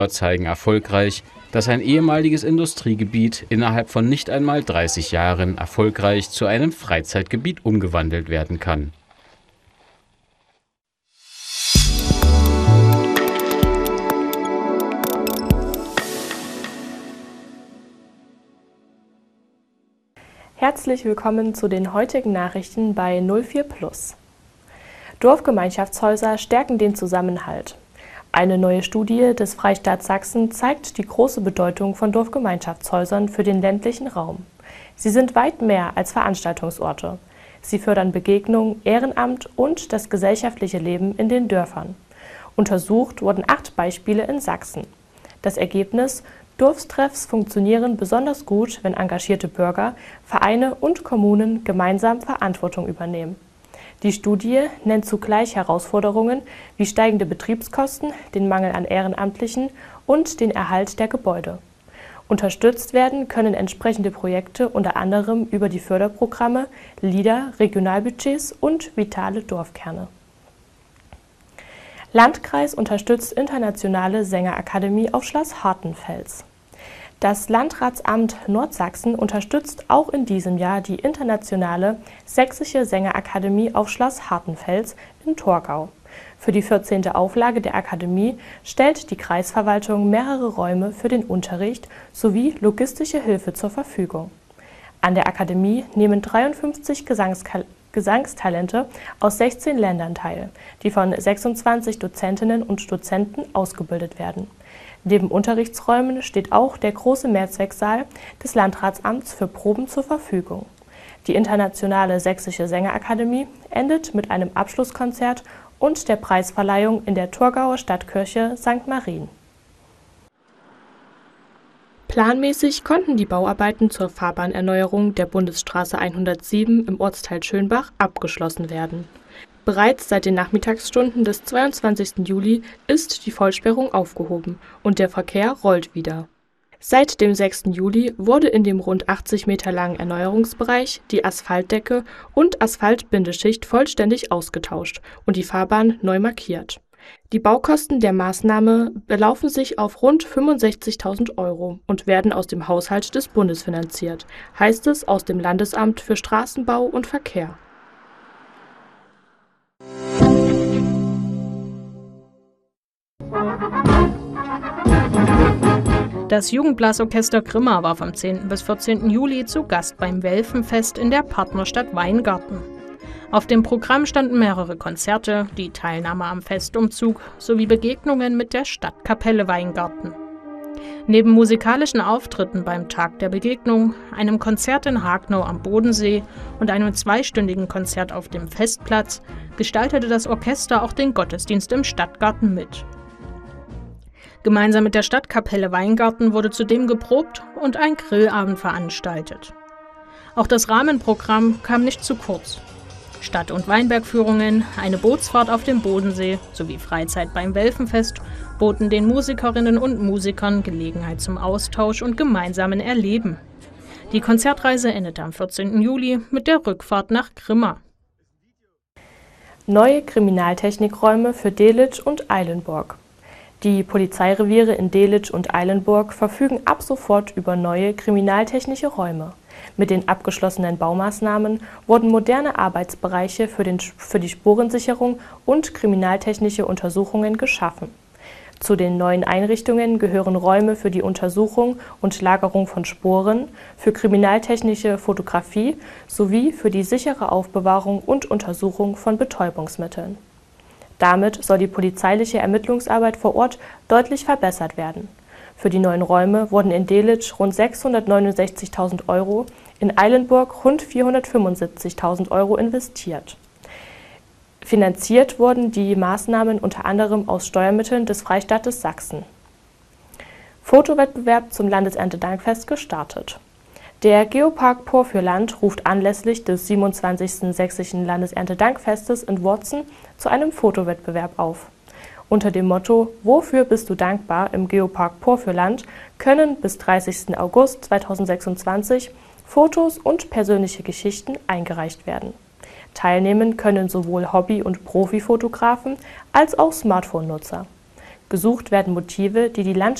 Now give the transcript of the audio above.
zeigen erfolgreich, dass ein ehemaliges Industriegebiet innerhalb von nicht einmal 30 Jahren erfolgreich zu einem Freizeitgebiet umgewandelt werden kann. Herzlich willkommen zu den heutigen Nachrichten bei 04 Plus. Dorfgemeinschaftshäuser stärken den Zusammenhalt. Eine neue Studie des Freistaats Sachsen zeigt die große Bedeutung von Dorfgemeinschaftshäusern für den ländlichen Raum. Sie sind weit mehr als Veranstaltungsorte. Sie fördern Begegnung, Ehrenamt und das gesellschaftliche Leben in den Dörfern. Untersucht wurden 8 Beispiele in Sachsen. Das Ergebnis: Dorftreffs funktionieren besonders gut, wenn engagierte Bürger, Vereine und Kommunen gemeinsam Verantwortung übernehmen. Die Studie nennt zugleich Herausforderungen wie steigende Betriebskosten, den Mangel an Ehrenamtlichen und den Erhalt der Gebäude. Unterstützt werden können entsprechende Projekte unter anderem über die Förderprogramme, LIDA, Regionalbudgets und vitale Dorfkerne. Landkreis unterstützt internationale Sängerakademie auf Schloss Hartenfels. Das Landratsamt Nordsachsen unterstützt auch in diesem Jahr die internationale Sächsische Sängerakademie auf Schloss Hartenfels in Torgau. Für die 14. Auflage der Akademie stellt die Kreisverwaltung mehrere Räume für den Unterricht sowie logistische Hilfe zur Verfügung. An der Akademie nehmen 53 Gesangstalente aus 16 Ländern teil, die von 26 Dozentinnen und Dozenten ausgebildet werden. Neben Unterrichtsräumen steht auch der große Mehrzwecksaal des Landratsamts für Proben zur Verfügung. Die internationale Sächsische Sängerakademie endet mit einem Abschlusskonzert und der Preisverleihung in der Torgauer Stadtkirche St. Marien. Planmäßig konnten die Bauarbeiten zur Fahrbahnerneuerung der Bundesstraße 107 im Ortsteil Schönbach abgeschlossen werden. Bereits seit den Nachmittagsstunden des 22. Juli ist die Vollsperrung aufgehoben und der Verkehr rollt wieder. Seit dem 6. Juli wurde in dem rund 80 Meter langen Erneuerungsbereich die Asphaltdecke und Asphaltbindeschicht vollständig ausgetauscht und die Fahrbahn neu markiert. Die Baukosten der Maßnahme belaufen sich auf rund 65.000 € und werden aus dem Haushalt des Bundes finanziert, heißt es aus dem Landesamt für Straßenbau und Verkehr. Das Jugendblasorchester Grimma war vom 10. bis 14. Juli zu Gast beim Welfenfest in der Partnerstadt Weingarten. Auf dem Programm standen mehrere Konzerte, die Teilnahme am Festumzug sowie Begegnungen mit der Stadtkapelle Weingarten. Neben musikalischen Auftritten beim Tag der Begegnung, einem Konzert in Hagnau am Bodensee und einem 2-stündigen Konzert auf dem Festplatz gestaltete das Orchester auch den Gottesdienst im Stadtgarten mit. Gemeinsam mit der Stadtkapelle Weingarten wurde zudem geprobt und ein Grillabend veranstaltet. Auch das Rahmenprogramm kam nicht zu kurz. Stadt- und Weinbergführungen, eine Bootsfahrt auf dem Bodensee sowie Freizeit beim Welfenfest boten den Musikerinnen und Musikern Gelegenheit zum Austausch und gemeinsamen Erleben. Die Konzertreise endete am 14. Juli mit der Rückfahrt nach Grimma. Neue Kriminaltechnikräume für Delitzsch und Eilenburg. Die Polizeireviere in Delitzsch und Eilenburg verfügen ab sofort über neue kriminaltechnische Räume. Mit den abgeschlossenen Baumaßnahmen wurden moderne Arbeitsbereiche für die Spurensicherung und kriminaltechnische Untersuchungen geschaffen. Zu den neuen Einrichtungen gehören Räume für die Untersuchung und Lagerung von Spuren, für kriminaltechnische Fotografie sowie für die sichere Aufbewahrung und Untersuchung von Betäubungsmitteln. Damit soll die polizeiliche Ermittlungsarbeit vor Ort deutlich verbessert werden. Für die neuen Räume wurden in Delitzsch rund 669.000 €, in Eilenburg rund 475.000 € investiert. Finanziert wurden die Maßnahmen unter anderem aus Steuermitteln des Freistaates Sachsen. Fotowettbewerb zum Landeserntedankfest gestartet. Der Geopark Porfürland ruft anlässlich des 27. Sächsischen Landeserntedankfestes in Worzen zu einem Fotowettbewerb auf. Unter dem Motto »Wofür bist du dankbar?« im Geopark Porfürland können bis 30. August 2026 Fotos und persönliche Geschichten eingereicht werden. Teilnehmen können sowohl Hobby- und Profifotografen als auch Smartphone-Nutzer. Gesucht werden Motive, die die Landschaft